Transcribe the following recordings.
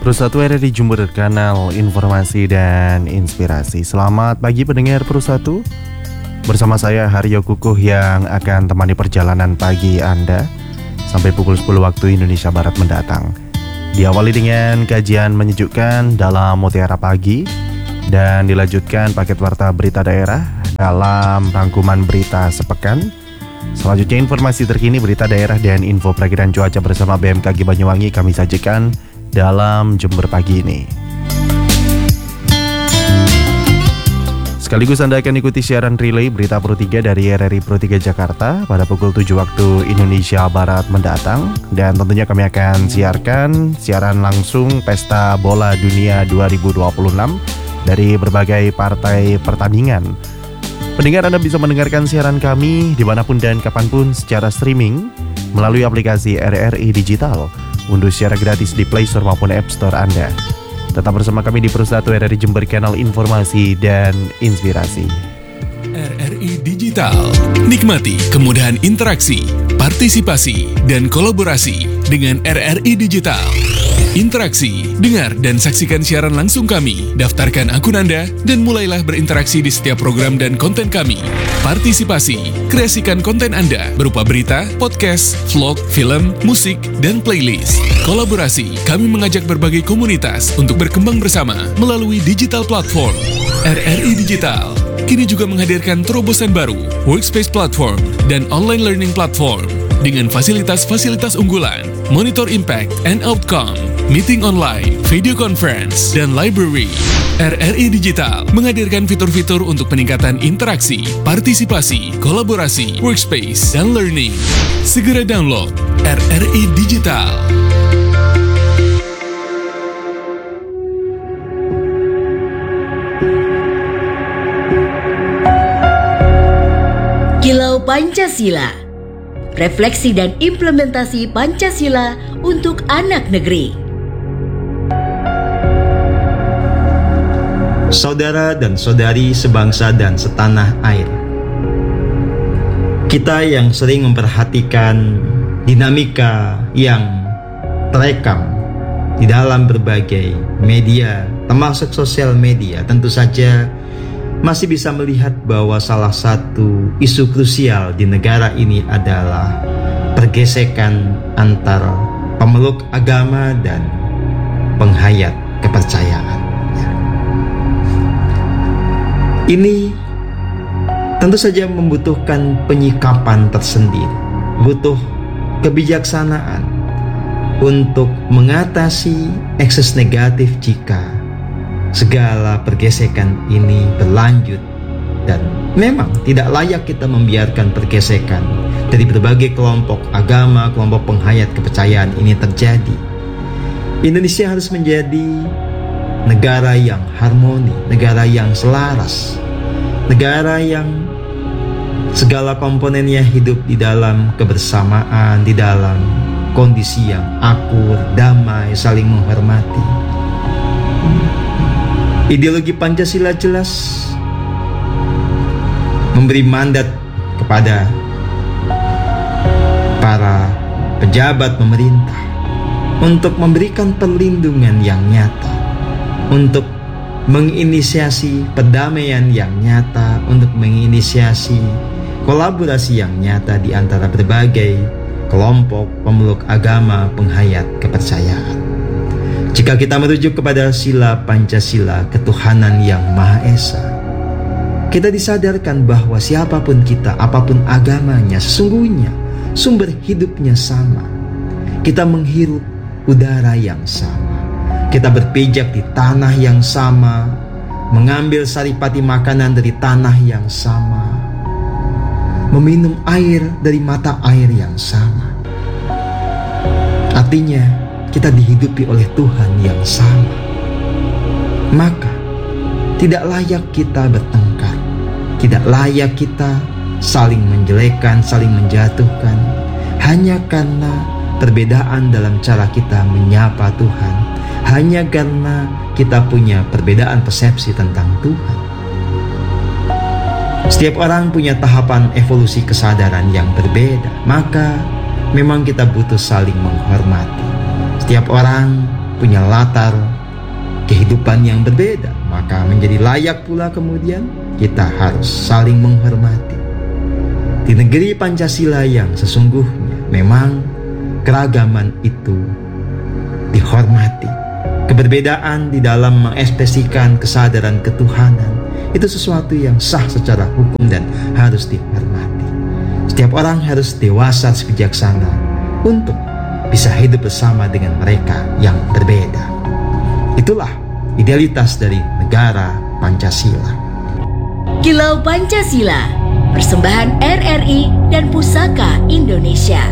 Pro1 RRI Jember, kanal informasi dan inspirasi. Selamat pagi pendengar Pro1. Bersama saya Haryo Kukuh yang akan temani perjalanan pagi Anda sampai pukul 10 waktu Indonesia Barat mendatang. Diawali dengan kajian menyejukkan dalam Mutiara Pagi dan dilanjutkan paket warta berita daerah dalam rangkuman berita sepekan. Selanjutnya informasi terkini berita daerah dan info perakiraan cuaca bersama BMKG Banyuwangi kami sajikan dalam Jember pagi ini. Sekaligus Anda akan ikuti siaran relay berita Pro 3 dari RRI Pro 3 Jakarta pada pukul 7 waktu Indonesia Barat mendatang. Dan tentunya kami akan siaran langsung Pesta Bola Dunia 2026 dari berbagai partai pertandingan. Pendengar, Anda bisa mendengarkan siaran kami dimanapun dan kapanpun secara streaming melalui aplikasi RRI Digital. Unduh secara gratis di Play Store maupun App Store Anda. Tetap bersama kami di Pro1 RRI Jember, kanal informasi dan inspirasi. RRI Digital. Nikmati kemudahan interaksi, partisipasi, dan kolaborasi dengan RRI Digital. Interaksi, dengar dan saksikan siaran langsung kami. Daftarkan akun Anda dan mulailah berinteraksi di setiap program dan konten kami. Partisipasi, kreasikan konten Anda berupa berita, podcast, vlog, film, musik, dan playlist. Kolaborasi, kami mengajak berbagai komunitas untuk berkembang bersama melalui digital platform. RRI Digital kini juga menghadirkan terobosan baru, workspace platform, dan online learning platform dengan fasilitas-fasilitas unggulan, monitor impact and outcome, meeting online, video conference, dan library. RRI Digital menghadirkan fitur-fitur untuk peningkatan interaksi, partisipasi, kolaborasi, workspace, dan learning. Segera download RRI Digital. Kilau Pancasila. Refleksi dan implementasi Pancasila untuk anak negeri. Saudara dan saudari sebangsa dan setanah air, kita yang sering memperhatikan dinamika yang terekam di dalam berbagai media, termasuk sosial media, tentu saja masih bisa melihat bahwa salah satu isu krusial di negara ini adalah pergesekan antara pemeluk agama dan penghayat kepercayaan. Ini tentu saja membutuhkan penyikapan tersendiri, butuh kebijaksanaan untuk mengatasi ekses negatif jika segala pergesekan ini berlanjut. Dan memang tidak layak kita membiarkan pergesekan dari berbagai kelompok agama, kelompok penghayat kepercayaan ini terjadi. Indonesia harus menjadi negara yang harmoni, negara yang selaras, negara yang segala komponennya hidup di dalam kebersamaan, di dalam kondisi yang akur, damai, saling menghormati. Ideologi Pancasila jelas memberi mandat kepada para pejabat pemerintah untuk memberikan perlindungan yang nyata, untuk menginisiasi perdamaian yang nyata, untuk menginisiasi kolaborasi yang nyata di antara berbagai kelompok pemeluk agama penghayat kepercayaan. Jika kita merujuk kepada sila Pancasila, ketuhanan yang Maha Esa, kita disadarkan bahwa siapapun kita, apapun agamanya, sesungguhnya sumber hidupnya sama. Kita menghirup udara yang sama, kita berpijak di tanah yang sama, mengambil saripati makanan dari tanah yang sama, meminum air dari mata air yang sama. Artinya kita dihidupi oleh Tuhan yang sama. Maka tidak layak kita bertengkar, tidak layak kita saling menjelekkan, saling menjatuhkan hanya karena perbedaan dalam cara kita menyapa Tuhan, hanya karena kita punya perbedaan persepsi tentang Tuhan. Setiap orang punya tahapan evolusi kesadaran yang berbeda, maka memang kita butuh saling menghormati. Setiap orang punya latar kehidupan yang berbeda, maka menjadi layak pula kemudian kita harus saling menghormati. Di negeri Pancasila yang sesungguhnya memang keragaman itu dihormati. Keberbedaan di dalam mengekspresikan kesadaran ketuhanan itu sesuatu yang sah secara hukum dan harus dihormati. Setiap orang harus dewasa dan bijaksana untuk bisa hidup bersama dengan mereka yang berbeda. Itulah idealitas dari negara Pancasila. Kilau Pancasila, persembahan RRI dan Pusaka Indonesia.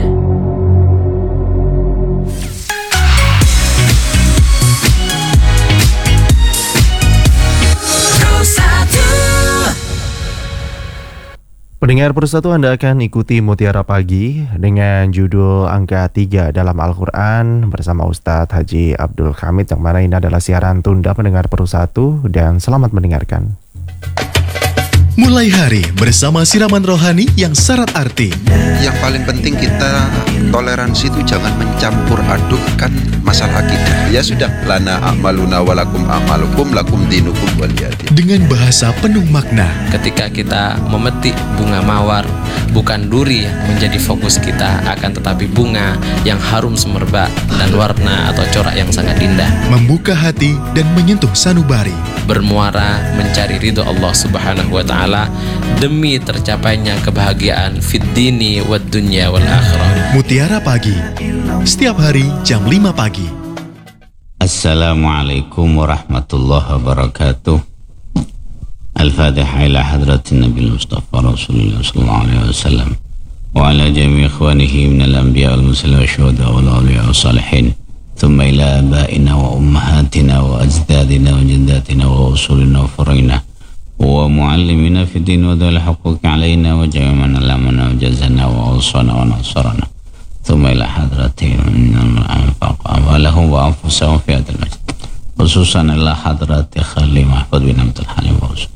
Pendengar Persatu, Anda akan ikuti Mutiara Pagi dengan judul Angka 3 dalam Al-Quran bersama Ustadz Haji Abdul Hamid, yang mana ini adalah siaran tunda pendengar Persatu, dan selamat mendengarkan. Mulai hari bersama siraman rohani yang syarat arti. Yang paling penting kita toleransi itu jangan mencampur adukkan masalah akidah. Ya sudah, lana a'maluna walakum a'malukum lakum dinukum waliyadin. Dengan bahasa penuh makna. Ketika kita memetik bunga mawar, bukan duri yang menjadi fokus kita, akan tetapi bunga yang harum semerbak dan warna atau corak yang sangat indah. Membuka hati dan menyentuh sanubari. Bermuara mencari ridho Allah Subhanahu wa Ta'ala demi tercapainya kebahagiaan fid dini wad dunya wal akhirah. Mutiara Pagi, setiap hari jam 5 pagi. Assalamualaikum warahmatullahi wabarakatuh. Al-Fatihah ila hadratin Nabi Mustafa Rasulullah sallallahu alaihi wasallam wa ala jami' ikhwanihi minal anbiya wal mursalin wa syuhada wal awliya was salihin. ثم إلى آبائنا وأمهاتنا وأجدادنا وجداتنا وأصولنا وفرعنا ومعلمنا في الدين وذوي الحقوق علينا وجميع من علمنا وجزنا وأوصانا ونصرنا ثم إلى حضرته من الأنفاق أموالهم وأنفسهم في هذا المجد خصوصا إلى حضرة خلي محفوظ بن عبد الحليم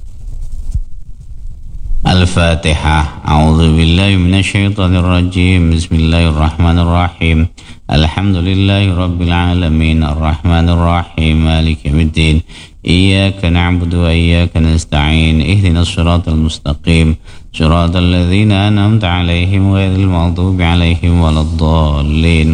الفاتحة. أعوذ بالله من الشيطان الرجيم. بسم الله الرحمن الرحيم. الحمد لله رب العالمين الرحمن الرحيم مالك يوم الدين إياك نعبد وإياك نستعين اهدنا الصراط المستقيم صراط الذين أنعمت عليهم غير المغضوب عليهم ولا الضالين.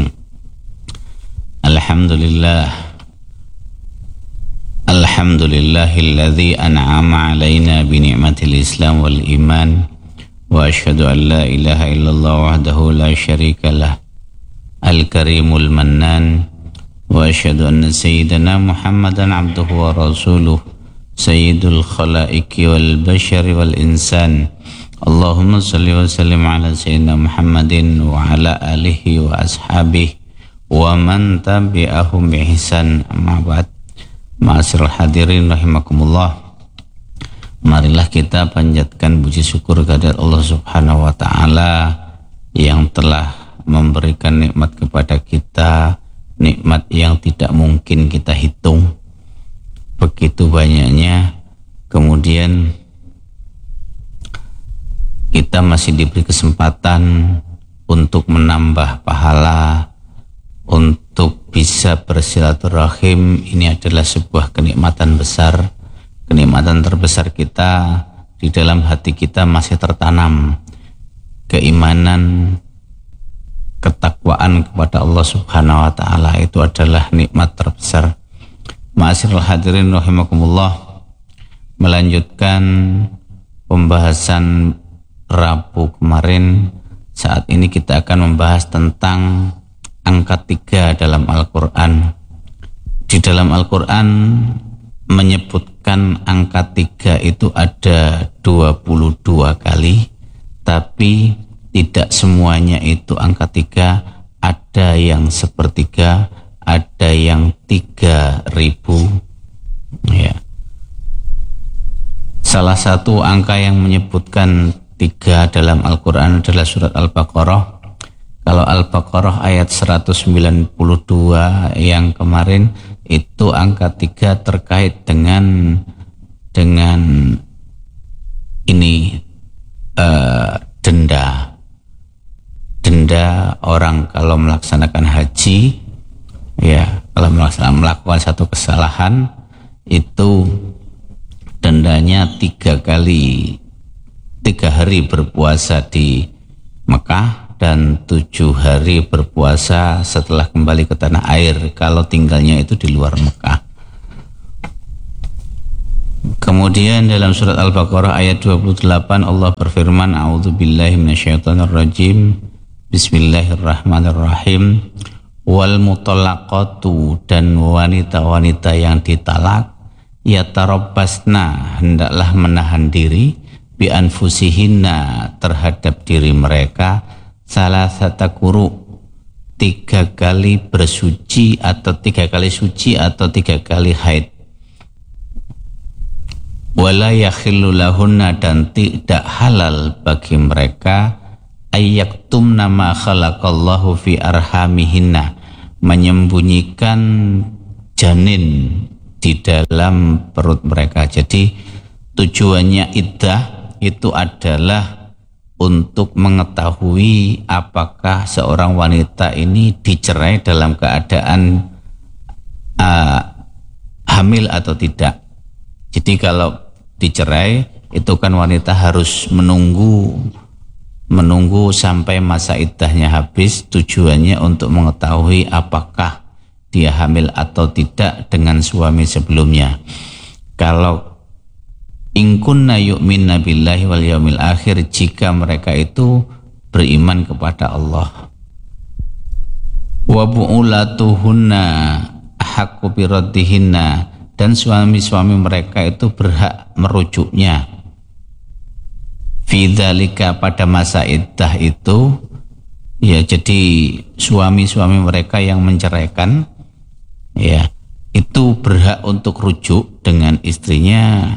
الحمد لله الذي أنعم علينا بنعمة الإسلام والإيمان وأشهد أن لا إله إلا الله وحده لا شريك له الكريم المنان وأشهد أن سيدنا محمدا عبده ورسوله سيد الخلائق والبشر والإنسان. اللهم صل وسلم على سيدنا محمد وعلى آله وأصحابه ومن تبعهم بإحسان. أما بعد. Ma'asyiral hadirin rahimakumullah. Marilah kita panjatkan puji syukur kehadirat Allah Subhanahu wa Ta'ala yang telah memberikan nikmat kepada kita, nikmat yang tidak mungkin kita hitung, begitu banyaknya. Kemudian kita masih diberi kesempatan untuk menambah pahala, untuk bisa bersilaturahim. Ini adalah sebuah kenikmatan besar, kenikmatan terbesar kita. Di dalam hati kita masih tertanam keimanan, ketakwaan kepada Allah Subhanahu wa Ta'ala. Itu adalah nikmat terbesar. Ma'asyiral hadirin rahimakumullah, melanjutkan pembahasan Rabu kemarin. Saat ini kita akan membahas tentang angka 3 dalam Al-Quran. Di dalam Al-Quran menyebutkan angka 3 itu ada 22 kali, tapi tidak semuanya itu angka 3. Ada yang sepertiga, ada yang 3.000 ya. Salah satu angka yang menyebutkan 3 dalam Al-Quran adalah surat Al-Baqarah. Kalau Al-Baqarah ayat 192 yang kemarin itu angka 3 terkait dengan ini denda orang kalau melaksanakan haji, ya, kalau telah melakukan satu kesalahan, itu dendanya 3 hari berpuasa di Mekah dan 7 hari berpuasa setelah kembali ke tanah air kalau tinggalnya itu di luar Mekah. Kemudian dalam surat Al-Baqarah ayat 28 Allah berfirman, A'udzubillahi minasyaitonirrajim, Bismillahirrahmanirrahim. Wal mutallaqatu, dan wanita-wanita yang ditalak, yatarabbasna, hendaklah menahan diri, bi anfusihinna, terhadap diri mereka, salasata quru, 3 kali bersuci atau 3 kali suci atau 3 kali haid. Wala yakhillu lahunna, dan tidak halal bagi mereka, ayyaktumna ma khalaqallahu fi arhamihinna, menyembunyikan janin di dalam perut mereka. Jadi tujuannya iddah itu adalah untuk mengetahui apakah seorang wanita ini dicerai dalam keadaan hamil atau tidak. Jadi kalau dicerai itu kan wanita harus menunggu sampai masa iddahnya habis, tujuannya untuk mengetahui apakah dia hamil atau tidak dengan suami sebelumnya. Kalau in kunna yu'minna billahi wal yaumil akhir, jika mereka itu beriman kepada Allah. Wa bu'ulatuhunna haqqu biraddihinna, dan suami-suami mereka itu berhak merujuknya. Fidzalika, pada masa iddah itu, ya, jadi suami-suami mereka yang menceraikan, ya, itu berhak untuk rujuk dengan istrinya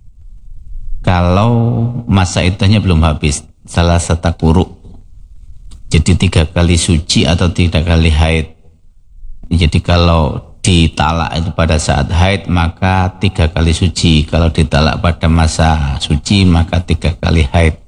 kalau masa iddahnya belum habis, salasata quru. Jadi 3 kali suci atau 3 kali haid. Jadi kalau ditalak itu pada saat haid maka 3 kali suci, kalau ditalak pada masa suci maka 3 kali haid.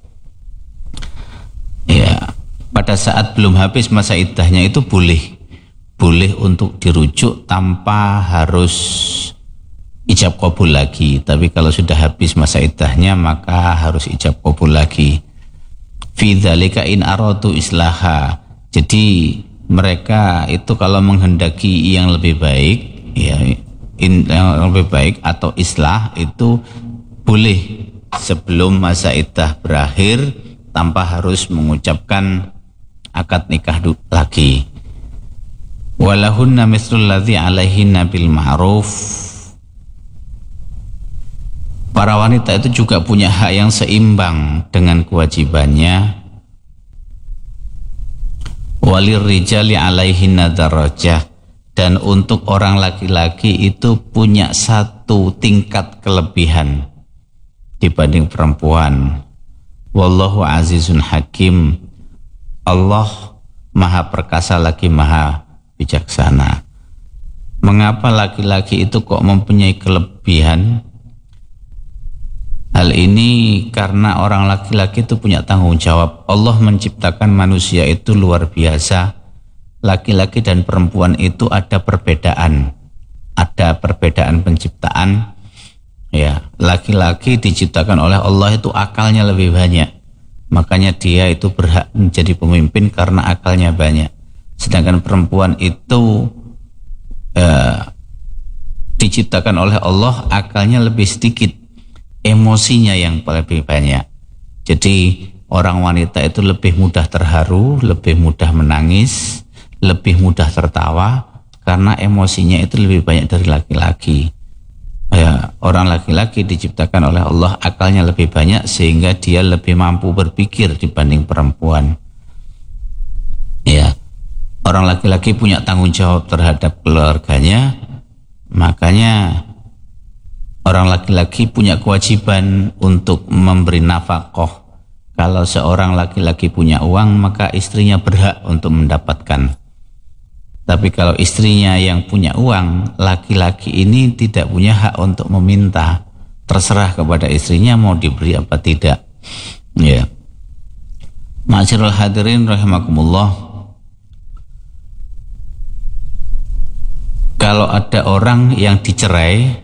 Ya, pada saat belum habis masa iddahnya itu boleh untuk dirujuk tanpa harus ijab qabul lagi. Tapi kalau sudah habis masa iddahnya maka harus ijab qabul lagi. Fi dzalika in aradu islaha. Jadi mereka itu kalau menghendaki yang lebih baik, ya, yang lebih baik atau islah, itu boleh sebelum masa iddah berakhir tanpa harus mengucapkan akad nikah lagi. Walahunna mislul ladzi alaihinna bil ma'ruf. Para wanita itu juga punya hak yang seimbang dengan kewajibannya. Walir rijali alaihinna darajah, dan untuk orang laki-laki itu punya 1 tingkat kelebihan dibanding perempuan. Wallahu azizun hakim. Allah maha perkasa lagi maha bijaksana. Mengapa laki-laki itu kok mempunyai kelebihan? Hal ini karena orang laki-laki itu punya tanggung jawab. Allah menciptakan manusia itu luar biasa. Laki-laki dan perempuan itu ada perbedaan penciptaan. Ya, laki-laki diciptakan oleh Allah itu akalnya lebih banyak. Makanya dia itu berhak menjadi pemimpin karena akalnya banyak. Sedangkan perempuan itu diciptakan oleh Allah akalnya lebih sedikit, emosinya yang lebih banyak. Jadi orang wanita itu lebih mudah terharu, lebih mudah menangis, lebih mudah tertawa karena emosinya itu lebih banyak dari laki-laki. Ya, orang laki-laki diciptakan oleh Allah akalnya lebih banyak sehingga dia lebih mampu berpikir dibanding perempuan. Ya, orang laki-laki punya tanggung jawab terhadap keluarganya, makanya orang laki-laki punya kewajiban untuk memberi nafkah. Kalau seorang laki-laki punya uang, maka istrinya berhak untuk mendapatkan. Tapi kalau istrinya yang punya uang, laki-laki ini tidak punya hak untuk meminta. Terserah kepada istrinya mau diberi apa tidak. Ya. Ma'asyiral hadirin rahimakumullah. Kalau ada orang yang dicerai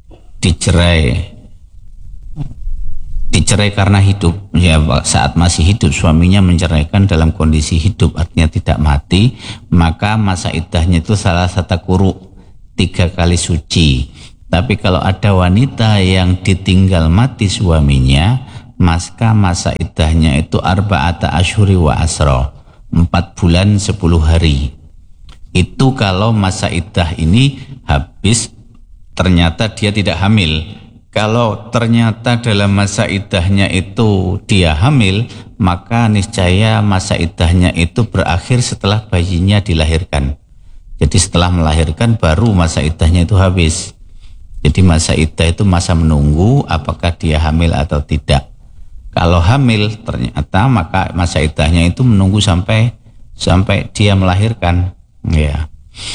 karena hidup, ya saat masih hidup suaminya menceraikan dalam kondisi hidup, artinya tidak mati, maka masa iddahnya itu salah satu quru, 3 kali suci. Tapi kalau ada wanita yang ditinggal mati suaminya, maka masa iddahnya itu arba'ata asyhuri wa asra, 4 bulan 10 hari. Itu kalau masa iddah ini habis, ternyata dia tidak hamil. Kalau ternyata dalam masa iddahnya itu dia hamil, maka niscaya masa iddahnya itu berakhir setelah bayinya dilahirkan. Jadi setelah melahirkan baru masa iddahnya itu habis. Jadi masa iddah itu masa menunggu apakah dia hamil atau tidak. Kalau hamil ternyata maka masa iddahnya itu menunggu sampai dia melahirkan. Ya.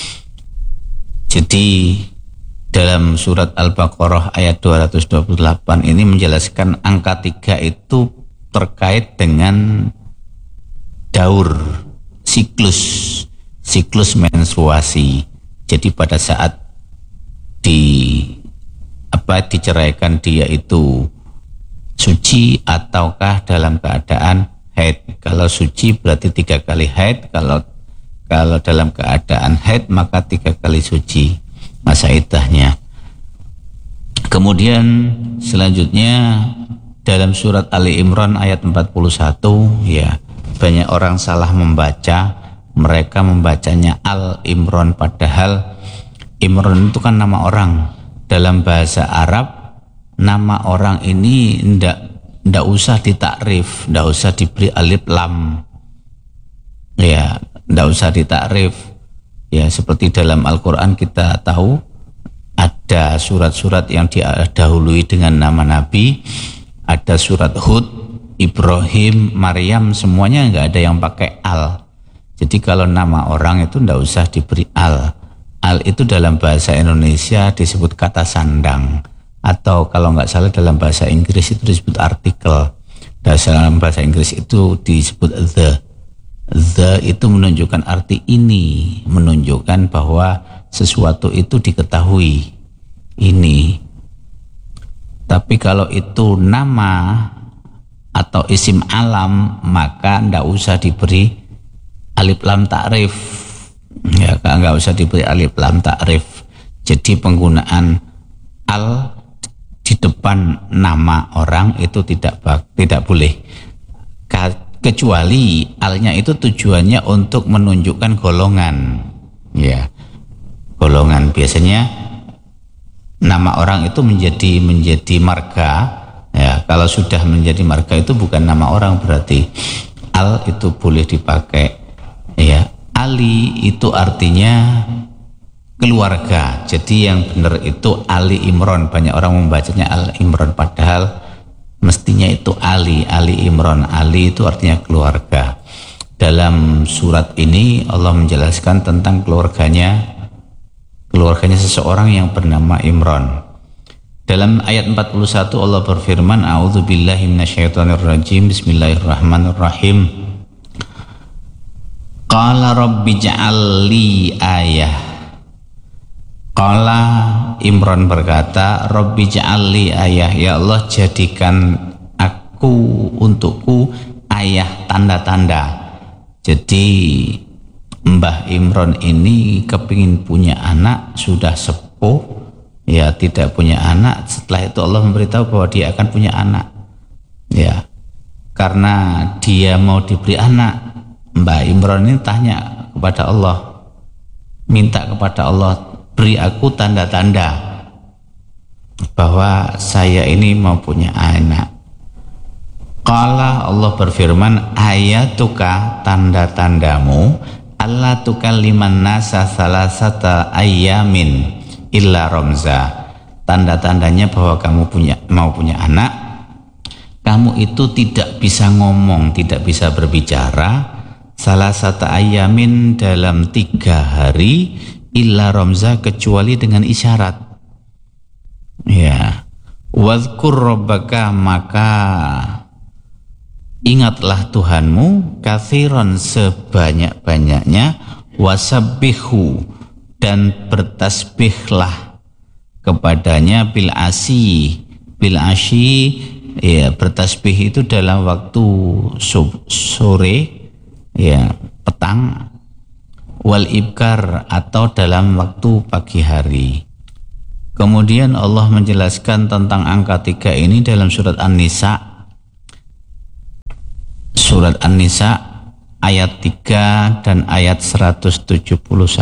Jadi dalam surat Al-Baqarah ayat 228 ini menjelaskan angka 3 itu terkait dengan daur, siklus menstruasi. Jadi pada saat diceraikan dia itu suci ataukah dalam keadaan haid. Kalau suci berarti 3 kali haid, kalau dalam keadaan haid maka 3 kali suci masa iddahnya. Kemudian selanjutnya dalam surat Ali Imran ayat 41, ya, banyak orang salah membaca, mereka membacanya Al Imran, padahal Imran itu kan nama orang. Dalam bahasa Arab nama orang ini ndak usah ditakrif, ndak usah diberi alif lam, ya, ndak usah ditakrif. Ya, seperti dalam Al-Quran kita tahu ada surat-surat yang didahului dengan nama Nabi, ada surat Hud, Ibrahim, Maryam, semuanya nggak ada yang pakai al. Jadi kalau nama orang itu ndak usah diberi al. Al itu dalam bahasa Indonesia disebut kata sandang, atau kalau nggak salah dalam bahasa Inggris itu disebut artikel. Dalam bahasa Inggris itu disebut the. The itu menunjukkan arti ini, menunjukkan bahwa sesuatu itu diketahui ini. Tapi kalau itu nama atau isim alam maka ndak usah diberi alif lam takrif, ya, nggak usah diberi alif lam takrif. Jadi penggunaan al di depan nama orang itu tidak boleh, kecuali alnya itu tujuannya untuk menunjukkan golongan, ya, golongan. Biasanya nama orang itu menjadi marga, ya. Kalau sudah menjadi marga itu bukan nama orang, berarti al itu boleh dipakai, ya. Ali itu artinya keluarga, jadi yang benar itu Ali Imran. Banyak orang membacanya Al Imran, padahal mestinya itu Ali Imran. Ali itu artinya keluarga. Dalam surat ini Allah menjelaskan tentang keluarganya seseorang yang bernama Imran. Dalam ayat 41 Allah berfirman, A'udzubillahi minasyaitonirrajim, Bismillahirrahmanirrahim. Qala rabbi ja'alli ayah. Qala Imran berkata, Rabbi ja'alli ayah, ya Allah jadikan untukku ayah, tanda-tanda. Jadi Mbah Imran ini kepingin punya anak, sudah sepuh, ya, tidak punya anak. Setelah itu Allah memberitahu bahwa dia akan punya anak, ya. Karena dia mau diberi anak, Mbah Imran ini tanya kepada Allah, minta kepada Allah, beri aku tanda-tanda bahwa saya ini mau punya anak. Qala, Allah berfirman, ayatuka, tanda-tandamu, Allah tukalliman nasa salasata ayyamin illa ramza. Tanda-tandanya bahwa kamu mau punya anak, kamu itu tidak bisa ngomong, tidak bisa berbicara, salasata ayyamin dalam 3 hari, illa ramza kecuali dengan isyarat, ya. Wadhkur rabbaka, maka ingatlah Tuhanmu, katsiran sebanyak-banyaknya, wasabbihu, dan bertasbihlah kepadanya bil asyi ya, bertasbih itu dalam waktu sore ya, petang, wal ibkar atau dalam waktu pagi hari. Kemudian Allah menjelaskan tentang angka 3 ini dalam surat An-Nisa ayat 3 dan ayat 171.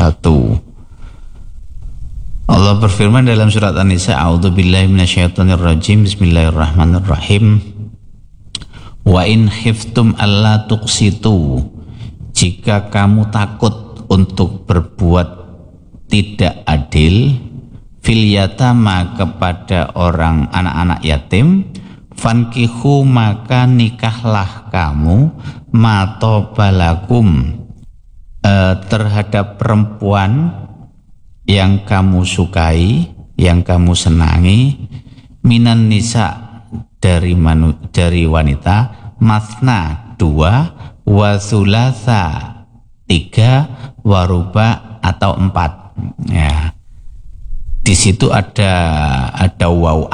Allah berfirman dalam surat An-Nisa, a'udzubillahi minasyaitonirrajim, bismillahirrahmanirrahim. Wa in khiftum alla tuqsitu, jika kamu takut untuk berbuat tidak adil, fil yatama, kepada orang anak-anak yatim, fankihu, maka nikahlah kamu, matobalakum, terhadap perempuan yang kamu sukai, yang kamu senangi, minan nisa, dari wanita, masna 2, wa thulatha 3, wa ruba atau 4. Ya. Di situ ada waw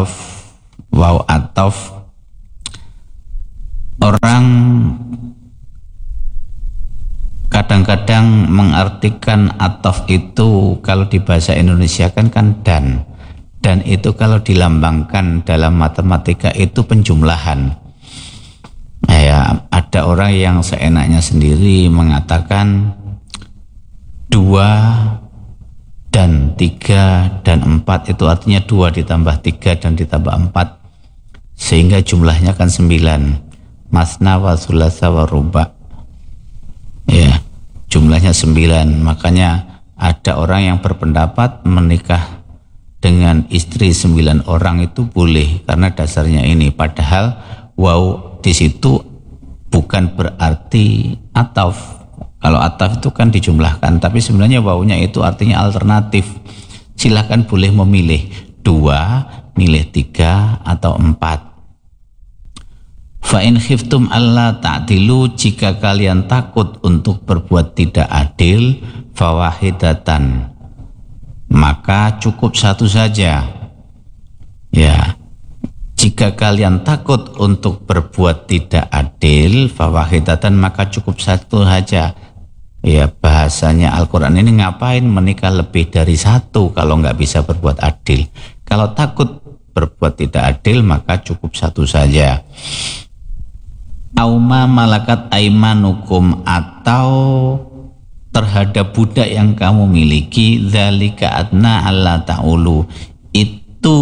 ataf. Orang kadang-kadang mengartikan ataf itu kalau di bahasa Indonesia kan dan itu kalau dilambangkan dalam matematika itu penjumlahan. Ya, ada orang yang seenaknya sendiri mengatakan 2 dan 3 dan 4 itu artinya 2 ditambah 3 dan ditambah 4, sehingga jumlahnya kan 9. Masna wa thulatha wa ruba. Ya, jumlahnya 9. Makanya ada orang yang berpendapat menikah dengan istri 9 orang itu boleh karena dasarnya ini. Padahal wow di situ bukan berarti ataf. Kalau ataf itu kan dijumlahkan, tapi sebenarnya wawunya itu artinya alternatif. Silahkan boleh memilih 2, milih 3 atau 4. Fa in khiftum alla ta'dilu, jika kalian takut untuk berbuat tidak adil, fawahidatan, maka cukup satu saja. Ya. Jika kalian takut untuk berbuat tidak adil, fawahidatan, maka cukup satu saja. Ya, bahasanya Al-Quran ini ngapain menikah lebih dari satu kalau nggak bisa berbuat adil. Kalau takut berbuat tidak adil, maka cukup satu saja. Auma malakat aimanukum, atau terhadap budak yang kamu miliki, dzalika adna alla ta'ulu, itu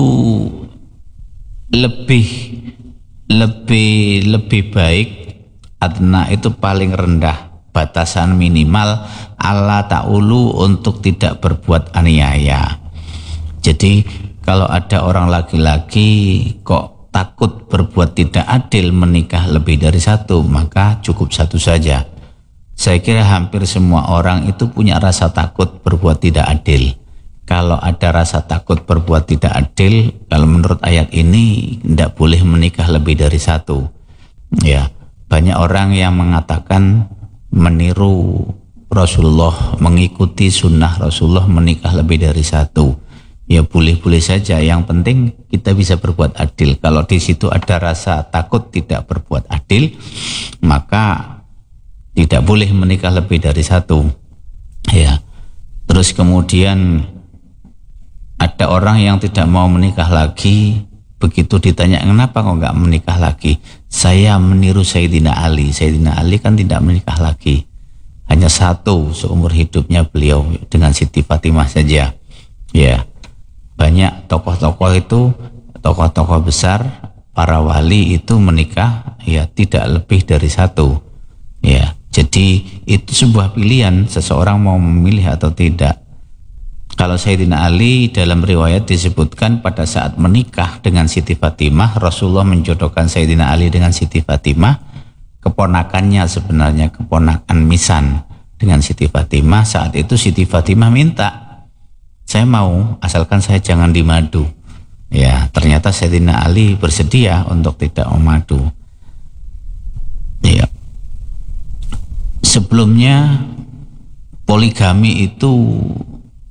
lebih baik. Adna itu paling rendah, batasan minimal, alla ta'ulu, untuk tidak berbuat aniaya. Jadi kalau ada orang laki-laki kok takut berbuat tidak adil, menikah lebih dari satu, maka cukup satu saja. Saya kira hampir semua orang itu punya rasa takut berbuat tidak adil. Kalau ada rasa takut berbuat tidak adil, kalau menurut ayat ini tidak boleh menikah lebih dari satu. Ya, banyak orang yang mengatakan meniru Rasulullah, mengikuti sunnah Rasulullah menikah lebih dari satu. Ya boleh-boleh saja, yang penting kita bisa berbuat adil. Kalau di situ ada rasa takut tidak berbuat adil, maka tidak boleh menikah lebih dari satu. Ya. Terus kemudian ada orang yang tidak mau menikah lagi, begitu ditanya kenapa kok nggak menikah lagi, saya meniru Sayyidina Ali. Sayyidina Ali kan tidak menikah lagi, hanya satu seumur hidupnya beliau dengan Siti Fatimah saja. Ya, banyak tokoh-tokoh itu, tokoh-tokoh besar, para wali itu menikah ya tidak lebih dari satu. Ya, jadi itu sebuah pilihan seseorang mau memilih atau tidak. Kalau Sayyidina Ali dalam riwayat disebutkan pada saat menikah dengan Siti Fatimah, Rasulullah menjodohkan Sayyidina Ali dengan Siti Fatimah, keponakannya sebenarnya, keponakan Misan dengan Siti Fatimah. Saat itu Siti Fatimah minta, saya mau asalkan saya jangan dimadu. Ya, ternyata Sayyidina Ali bersedia untuk tidak memadu. Ya. Sebelumnya poligami itu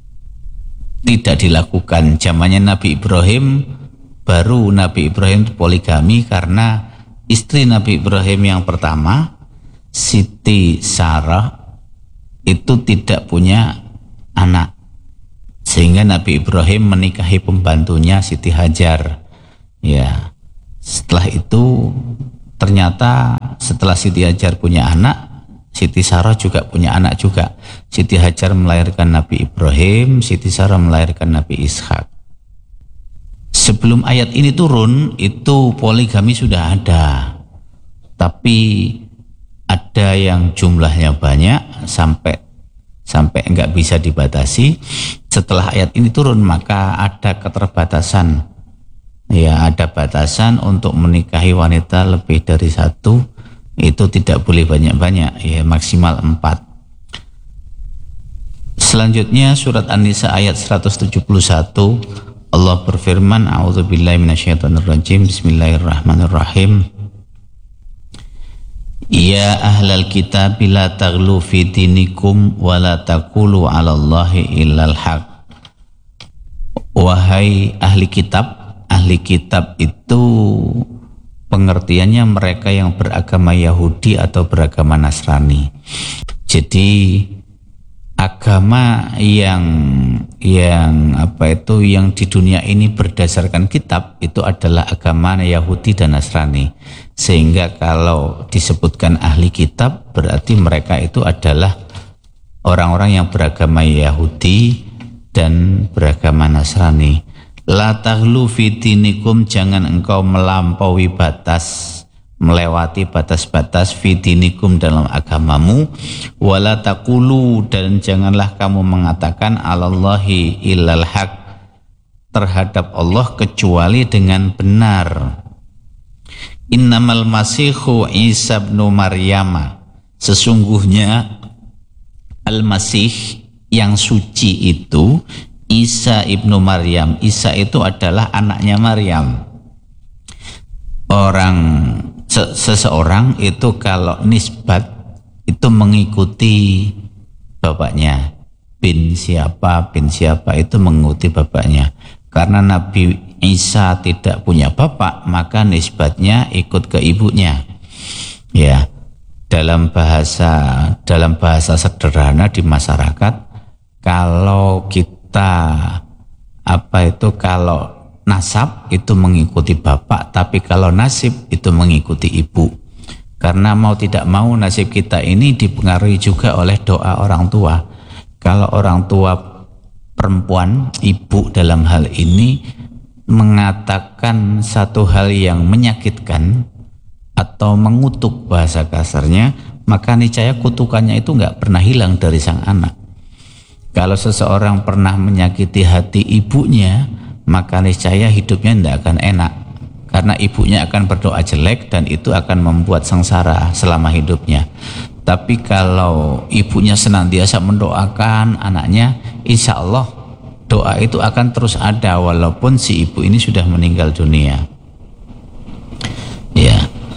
tidak dilakukan. Zamannya Nabi Ibrahim, baru Nabi Ibrahim poligami karena istri Nabi Ibrahim yang pertama, Siti Sarah, itu tidak punya anak, sehingga Nabi Ibrahim menikahi pembantunya Siti Hajar. Ya, setelah itu ternyata setelah Siti Hajar punya anak, Siti Sarah juga punya anak juga. Siti Hajar melahirkan Nabi Ibrahim, Siti Sarah melahirkan Nabi Ishak. Sebelum ayat ini turun, itu poligami sudah ada, tapi ada yang jumlahnya banyak sampai enggak bisa dibatasi. Setelah ayat ini turun, maka ada keterbatasan. Ya, ada batasan untuk menikahi wanita lebih dari satu, itu tidak boleh banyak-banyak, ya maksimal 4. Selanjutnya surat An-Nisa ayat 171, Allah berfirman, a'udzubillahi minasyaitonirrajim, bismillahirrahmanirrahim. Ya ahlal kitab la taghlu fi dinikum wa la taqulu 'alallahi illal haq. Wahai ahli kitab itu pengertiannya mereka yang beragama Yahudi atau beragama Nasrani. Jadi agama yang di dunia ini berdasarkan kitab itu adalah agama Yahudi dan Nasrani. Sehingga kalau disebutkan ahli kitab berarti mereka itu adalah orang-orang yang beragama Yahudi dan beragama Nasrani. La taghlu fi dinikum, jangan engkau melampaui batas, melewati batas-batas fi dinikum dalam agamamu. Wala taqulu, dan janganlah kamu mengatakan alallahi illal haq, terhadap Allah kecuali dengan benar. Innamal masihu Isa ibn Maryam, sesungguhnya Al-Masih yang suci itu Isa ibnu Maryam. Isa itu adalah anaknya Maryam. Seseorang itu kalau nisbat itu mengikuti bapaknya. Bin siapa itu mengikuti bapaknya. Karena Nabi Isa tidak punya bapak, maka nisbatnya ikut ke ibunya. Ya, dalam bahasa sederhana di masyarakat, kalau kalau nasab itu mengikuti bapak, tapi kalau nasib itu mengikuti ibu. Karena mau tidak mau nasib kita ini dipengaruhi juga oleh doa orang tua. Kalau orang tua perempuan, ibu dalam hal ini, mengatakan satu hal yang menyakitkan atau mengutuk bahasa kasarnya, maka niscaya kutukannya itu nggak pernah hilang dari sang anak. Kalau seseorang pernah menyakiti hati ibunya, maka niscaya hidupnya tidak akan enak. Karena ibunya akan berdoa jelek dan itu akan membuat sengsara selama hidupnya. Tapi kalau ibunya senantiasa mendoakan anaknya, insya Allah doa itu akan terus ada walaupun si ibu ini sudah meninggal dunia. Ya.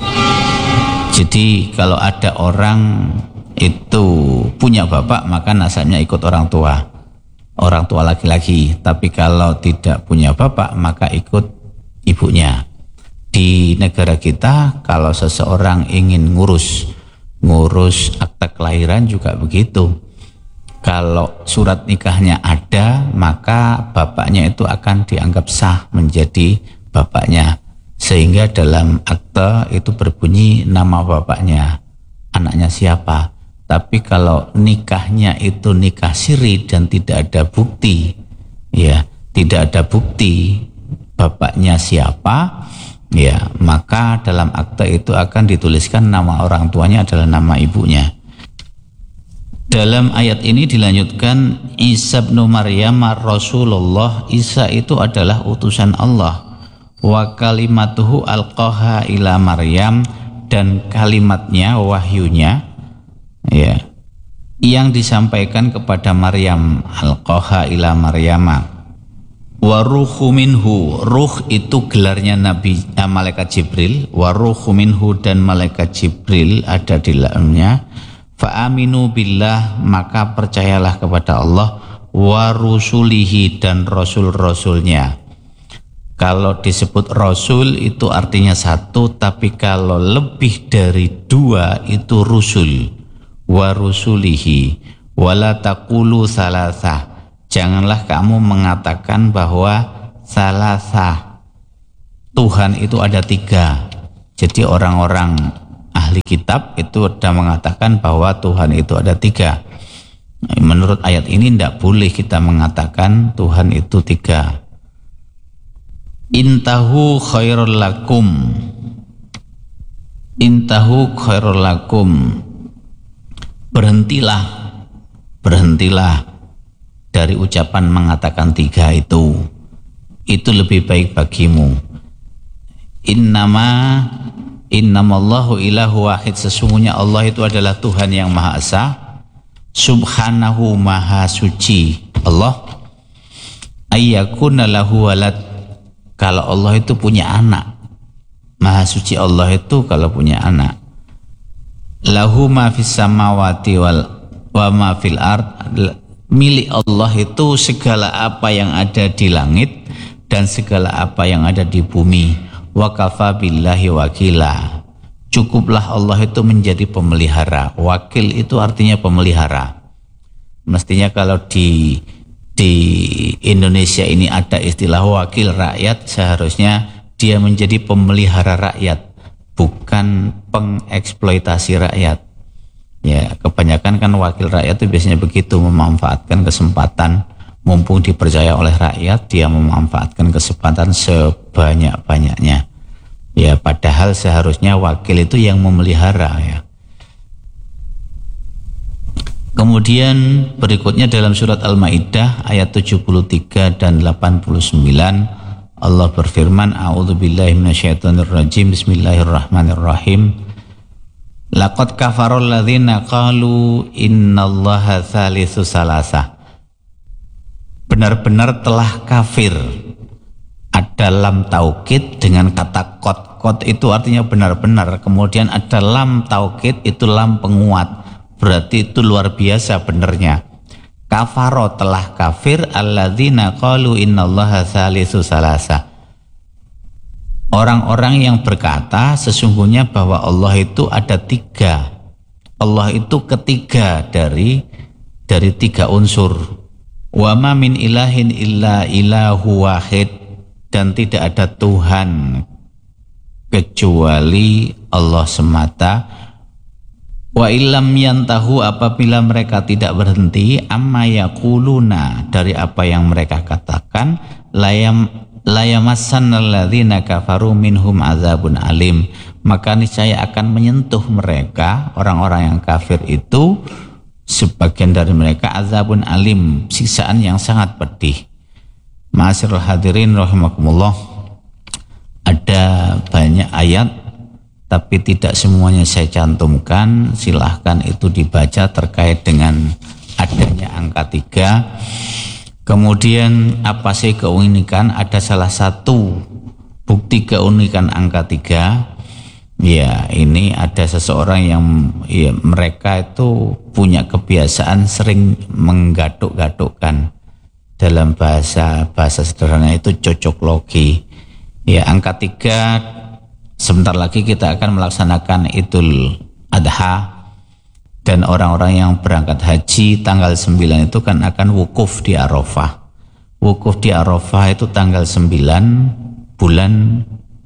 Jadi kalau ada orang itu punya bapak, maka nasabnya ikut orang tua laki-laki. Tapi kalau tidak punya bapak, maka ikut ibunya. Di negara kita, kalau seseorang ingin ngurus akta kelahiran juga begitu. Kalau surat nikahnya ada, maka bapaknya itu akan dianggap sah menjadi bapaknya. Sehingga dalam akta itu berbunyi nama bapaknya, anaknya siapa. Tapi kalau nikahnya itu nikah siri dan tidak ada bukti, ya, tidak ada bukti bapaknya siapa, ya, maka dalam akta itu akan dituliskan nama orang tuanya adalah nama ibunya. Dalam ayat ini dilanjutkan, Isa bin Maryam Rasulullah, Isa itu adalah utusan Allah. Wa kalimatuhu alqaha ila Maryam, dan kalimatnya, wahyunya, ya, yang disampaikan kepada Maryam, alqaha ila Maryama. Wa ruhu minhu, ruh itu gelarnya malaikat Jibril. Wa ruhu minhu, dan malaikat Jibril ada di dalamnya. Fa aminu billah, maka percayalah kepada Allah. wa rusulihi dan rasul-rasulnya. Kalau disebut rasul itu artinya satu, tapi kalau lebih dari dua itu rusul. Wa rusulihi wala taqulu salasah. Janganlah kamu mengatakan bahwa salasah, Tuhan itu ada tiga. Jadi orang-orang ahli kitab itu sudah mengatakan bahwa Tuhan itu ada tiga. Menurut ayat ini tidak boleh kita mengatakan Tuhan itu tiga. Intahu khairul lakum, intahu khairul lakum, berhentilah dari ucapan mengatakan tiga itu lebih baik bagimu. Innamallahu ilahu wahid, sesungguhnya Allah itu adalah Tuhan yang Maha Esa, subhanahu maha suci Allah, ayyakuna lahu walad, kalau Allah itu punya anak, maha suci Allah itu kalau punya anak. Lahu ma fis samawati wa ma fil ard, milik Allah itu segala apa yang ada di langit dan segala apa yang ada di bumi. Wa kafa billahi wakila, cukuplah Allah itu menjadi pemelihara. Wakil itu artinya pemelihara. Mestinya kalau di Indonesia ini ada istilah wakil rakyat, seharusnya dia menjadi pemelihara rakyat, bukan pengeksploitasi rakyat. Ya, kebanyakan kan wakil rakyat itu biasanya begitu, memanfaatkan kesempatan, mumpung dipercaya oleh rakyat, dia memanfaatkan kesempatan sebanyak-banyaknya. Ya, padahal seharusnya wakil itu yang memelihara, ya. Kemudian berikutnya dalam surat Al-Maidah ayat 73 dan 89 Allah berfirman, a'udzubillahi minasyaitonirrajim, bismillahirrahmanirrahim. Laqad kafarul ladzina qalu innallaha tsalitsu salasah. Benar-benar telah kafir. Ada lam taukid dengan kata qad. Qad itu artinya benar-benar. Kemudian ada lam taukid, itu lam penguat. Berarti itu luar biasa benernya. Kafaro telah kafir alladzina qalu innallaha tsalitsu salasah. Orang-orang yang berkata sesungguhnya bahwa Allah itu ada tiga. Allah itu ketiga dari tiga unsur. Wa ma min ilahin illa ilahu wahid, dan tidak ada Tuhan kecuali Allah semata. Wa illam yantahu, apabila mereka tidak berhenti, amma yaquluna, dari apa yang mereka katakan, layamassannal ladzina kafaru minhum azabun alim, maka niscaya akan menyentuh mereka, orang-orang yang kafir itu, sebagian dari mereka azabun alim, siksaan yang sangat pedih. Ma'asyiral hadirin rahimakumullah, ada banyak ayat tapi tidak semuanya saya cantumkan. Silahkan itu dibaca terkait dengan adanya angka 3. Kemudian apa sih keunikan? Ada salah satu bukti keunikan angka 3. Ya, ini ada seseorang yang mereka itu punya kebiasaan sering menggaduk-gadukkan. Dalam bahasa sederhana itu cocok logi. Ya, angka 3. Sebentar lagi kita akan melaksanakan Idul Adha, dan orang-orang yang berangkat haji tanggal 9 itu kan akan wukuf di Arafah. Wukuf di Arafah itu tanggal 9 bulan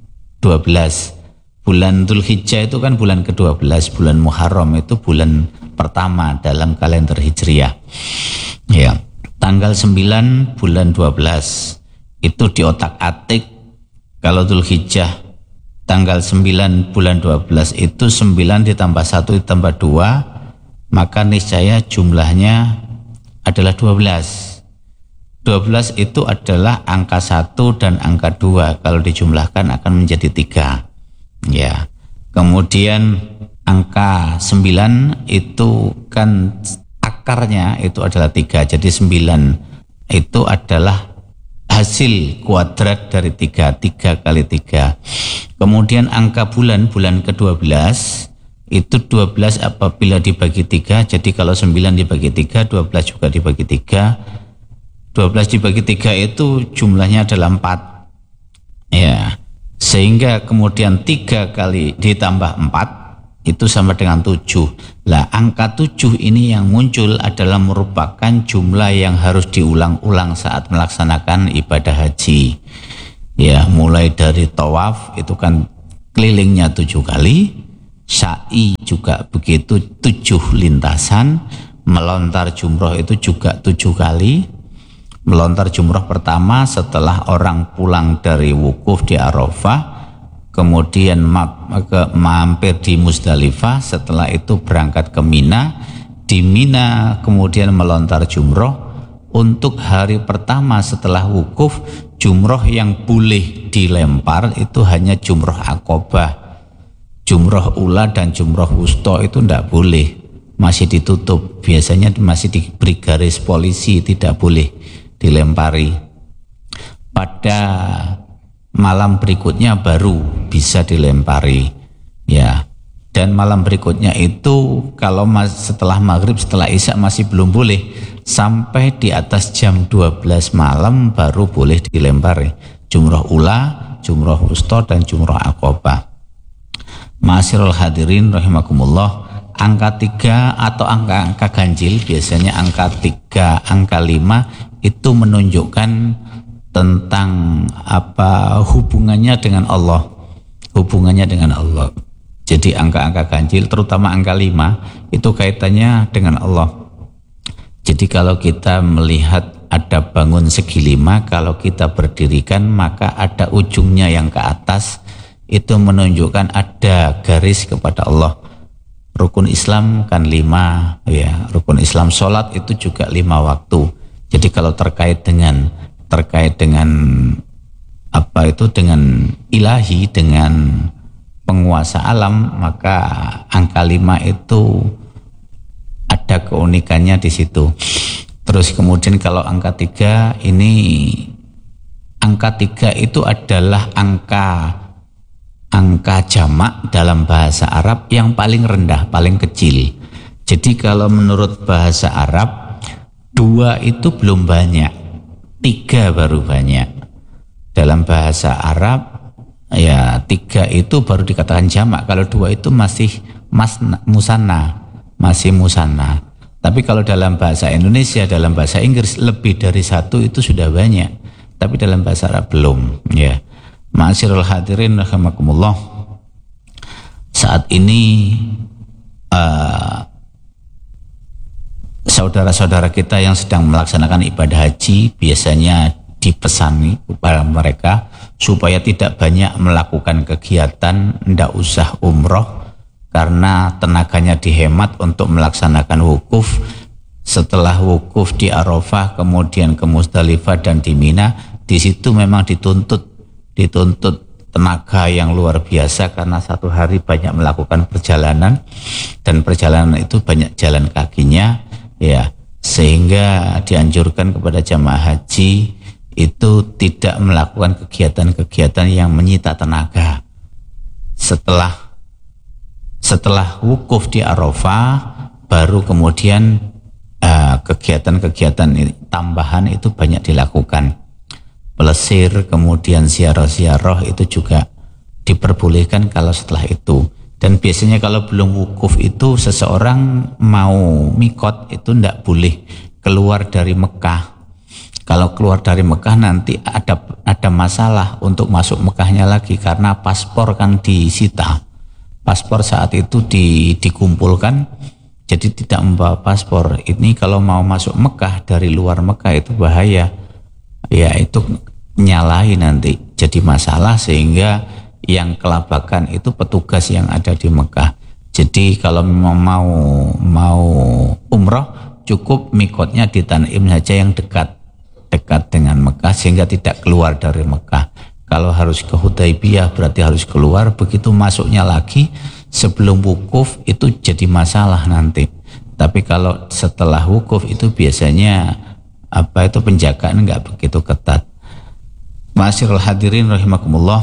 12. Bulan Dzulhijjah itu kan bulan ke-12, bulan Muharram itu bulan pertama dalam kalender Hijriah. Ya, tanggal 9 bulan 12 itu diotak-atik. Kalau Dzulhijjah tanggal 9 bulan 12 itu 9 ditambah 1 ditambah 2, maka niscaya jumlahnya adalah 12. 12 itu adalah angka 1 dan angka 2, kalau dijumlahkan akan menjadi 3. Ya. Kemudian angka 9 itu kan akarnya itu adalah 3. Jadi 9 itu adalah hasil kuadrat dari 3 kali 3. Kemudian angka bulan ke-12 itu 12 apabila dibagi 3. Jadi kalau 9 dibagi 3, 12 juga dibagi 3. 12 dibagi 3 itu jumlahnya adalah 4. Ya. Sehingga kemudian 3 kali ditambah 4 itu sama dengan 7. Lah, angka 7 ini yang muncul adalah merupakan jumlah yang harus diulang-ulang saat melaksanakan ibadah haji. Ya, mulai dari tawaf itu kan kelilingnya 7 kali, sa'i juga begitu 7 lintasan, melontar jumroh itu juga 7 kali. Melontar jumroh pertama setelah orang pulang dari wukuf di Arafah, kemudian mampir di Muzdalifah, setelah itu berangkat ke Mina. Di Mina kemudian melontar jumroh. Untuk hari pertama setelah wukuf, jumroh yang boleh dilempar itu hanya jumroh Aqobah. Jumroh ula dan jumroh wusta itu tidak boleh, masih ditutup, biasanya masih diberi garis polisi, tidak boleh dilempari. Pada malam berikutnya baru bisa dilempari, ya. Dan malam berikutnya itu kalau setelah maghrib, setelah isya masih belum boleh, sampai di atas jam 12 malam baru boleh dilempari. Jumroh ula, jumroh wusta, dan jumroh Aqobah. Ma'asyiral hadirin rahimakumullah, angka 3 atau angka ganjil, biasanya angka 3, angka 5 itu menunjukkan tentang apa hubungannya dengan Allah. Hubungannya dengan Allah. Jadi angka-angka ganjil, terutama angka 5 itu kaitannya dengan Allah. Jadi kalau kita melihat ada bangun segi 5, kalau kita berdirikan maka ada ujungnya yang ke atas, itu menunjukkan ada garis kepada Allah. Rukun Islam kan 5, ya. Rukun Islam sholat itu juga 5 waktu. Jadi kalau terkait dengan apa itu, dengan ilahi, dengan penguasa alam, maka angka 5 itu ada keunikannya di situ. Terus kemudian kalau angka 3 ini, angka 3 itu adalah angka jamak dalam bahasa Arab yang paling rendah, paling kecil. Jadi kalau menurut bahasa Arab, 2 itu belum banyak, 3 baru banyak. Dalam bahasa Arab, ya 3 itu baru dikatakan jamak. Kalau 2 itu masih musanna, masih musanna. Tapi kalau dalam bahasa Indonesia, dalam bahasa Inggris, lebih dari 1 itu sudah banyak. Tapi dalam bahasa Arab belum, ya. Ma'asyiral hadirin rahimakumullah, saat ini saudara-saudara kita yang sedang melaksanakan ibadah haji biasanya dipesani kepada mereka supaya tidak banyak melakukan kegiatan, tidak usah umroh, karena tenaganya dihemat untuk melaksanakan wukuf. Setelah wukuf di Arafah, kemudian ke Muzdalifah dan di Mina, di situ memang dituntut tenaga yang luar biasa, karena satu hari banyak melakukan perjalanan, dan perjalanan itu banyak jalan kakinya, ya, sehingga dianjurkan kepada jamaah haji itu tidak melakukan kegiatan-kegiatan yang menyita tenaga. Setelah wukuf di Arafah, baru kemudian kegiatan-kegiatan tambahan itu banyak dilakukan. Pelesir, kemudian ziarah-ziarah itu juga diperbolehkan kalau setelah itu. Dan biasanya kalau belum wukuf itu seseorang mau mikot itu tidak boleh keluar dari Mekah. Kalau keluar dari Mekah nanti ada masalah untuk masuk Mekahnya lagi, karena paspor kan disita. Paspor saat itu dikumpulkan, jadi tidak membawa paspor. Ini kalau mau masuk Mekah dari luar Mekah itu bahaya. Ya, itu nyalahi nanti jadi masalah, sehingga yang kelabakan itu petugas yang ada di Mekah. Jadi kalau mau umroh, cukup mikotnya di Tanim saja yang dekat dengan Mekah, sehingga tidak keluar dari Mekah. Kalau harus ke Hudaybiyah berarti harus keluar, begitu masuknya lagi sebelum wukuf itu jadi masalah nanti. Tapi kalau setelah wukuf itu biasanya penjagaan nggak begitu ketat. Ma'asyiral hadirin rahimakumullah,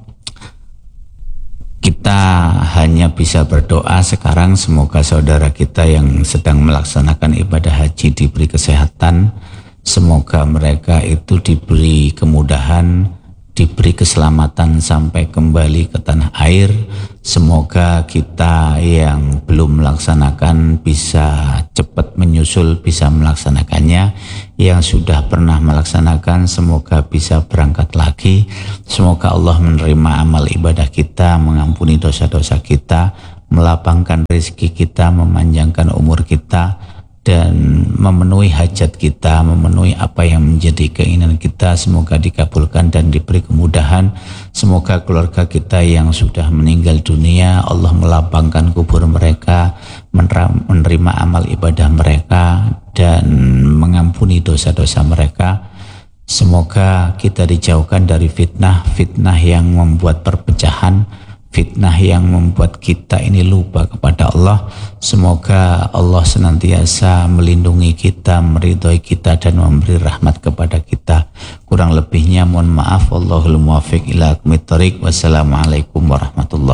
kita hanya bisa berdoa sekarang semoga saudara kita yang sedang melaksanakan ibadah haji diberi kesehatan, Semoga mereka itu diberi kemudahan, diberi keselamatan sampai kembali ke tanah air. Semoga kita yang belum melaksanakan bisa cepat menyusul, bisa melaksanakannya. Yang sudah pernah melaksanakan semoga bisa berangkat lagi. Semoga Allah menerima amal ibadah kita, mengampuni dosa-dosa kita, melapangkan rezeki kita, memanjangkan umur kita, dan memenuhi hajat kita, memenuhi apa yang menjadi keinginan kita. Semoga dikabulkan dan diberi kemudahan. Semoga keluarga kita yang sudah meninggal dunia, Allah melapangkan kubur mereka, menerima amal ibadah mereka, dan mengampuni dosa-dosa mereka. Semoga kita dijauhkan dari fitnah yang membuat perpecahan, fitnah yang membuat kita ini lupa kepada Allah. Semoga Allah senantiasa melindungi kita, meridhoi kita, dan memberi rahmat kepada kita. Kurang lebihnya mohon maaf. Wallahul muwaffiq ila aqwamit thoriq. Wassalamualaikum warahmatullahi